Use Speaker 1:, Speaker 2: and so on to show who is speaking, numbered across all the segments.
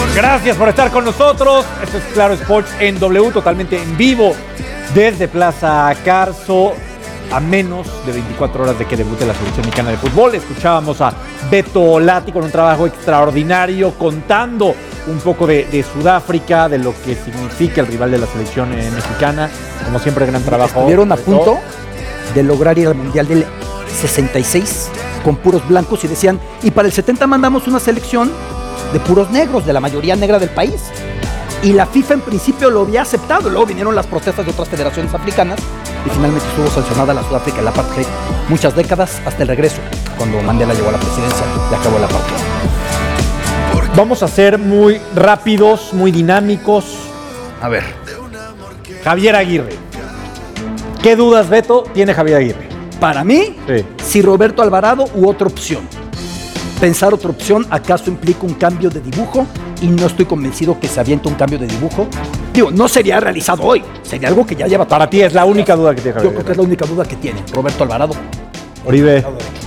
Speaker 1: Gracias por estar con nosotros. Esto es Claro Sports en W, totalmente en vivo desde Plaza Carso, a menos de 24 horas de que debute la selección mexicana de fútbol. Escuchábamos a Beto Lati con un trabajo extraordinario, contando un poco de Sudáfrica, de lo que significa el rival de la selección mexicana. Como siempre, gran trabajo.
Speaker 2: Estuvieron a punto de lograr ir al Mundial del 66 con puros blancos y decían, y para el 70 mandamos una selección de puros negros, de la mayoría negra del país. Y la FIFA en principio lo había aceptado. Luego vinieron las protestas de otras federaciones africanas y finalmente estuvo sancionada la Sudáfrica, el apartheid, muchas décadas hasta el regreso, cuando Mandela llegó a la presidencia y acabó el apartheid.
Speaker 1: Vamos a ser muy rápidos, muy dinámicos.
Speaker 2: A ver.
Speaker 1: Javier Aguirre. ¿Qué dudas, Beto, tiene Javier Aguirre?
Speaker 2: Para mí,
Speaker 1: Sí.
Speaker 2: si Roberto Alvarado u otra opción. Pensar otra opción, ¿acaso implica un cambio de dibujo? Y no estoy convencido que se aviente un cambio de dibujo. Digo, no sería realizado hoy, sería algo que ya lleva...
Speaker 1: Para ti es la única duda que tiene Javier
Speaker 2: Yo creo que es
Speaker 1: Aguirre.
Speaker 2: la única duda que tiene Roberto Alvarado.
Speaker 1: Oribe.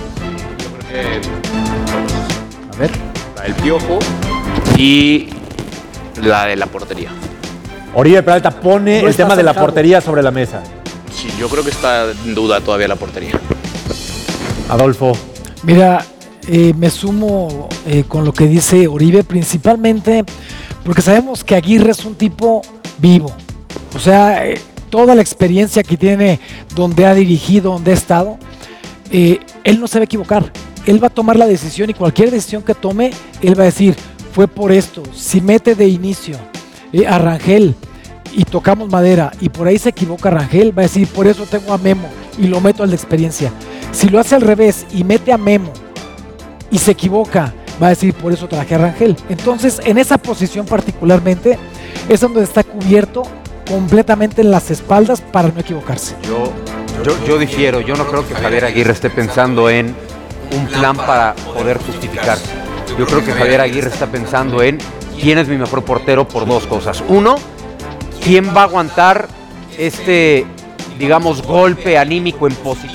Speaker 3: A ver. La del Piojo y la de la portería.
Speaker 1: Oribe Peralta pone
Speaker 2: No
Speaker 1: el tema de la
Speaker 2: está zanjado.
Speaker 1: portería sobre la mesa.
Speaker 3: Sí, yo creo que está en duda todavía la portería.
Speaker 1: Adolfo.
Speaker 4: Mira, me sumo con lo que dice Oribe, principalmente porque sabemos que Aguirre es un tipo vivo. O sea, toda la experiencia que tiene, donde ha dirigido, donde ha estado, él no se va a equivocar. Él va a tomar la decisión y cualquier decisión que tome, él va a decir, fue por esto. Si mete de inicio a Rangel y tocamos madera y por ahí se equivoca Rangel, va a decir, por eso tengo a Memo y lo meto al de experiencia. Si lo hace al revés y mete a Memo y se equivoca, va a decir, por eso traje a Rangel. Entonces, en esa posición particularmente, es donde está cubierto completamente en las espaldas para no equivocarse.
Speaker 5: Yo difiero, yo no creo que Javier Aguirre esté pensando en un plan para poder justificarse. Yo creo que Javier Aguirre está pensando en quién es mi mejor portero por dos cosas. Uno, quién va a aguantar este, digamos, golpe anímico en positivo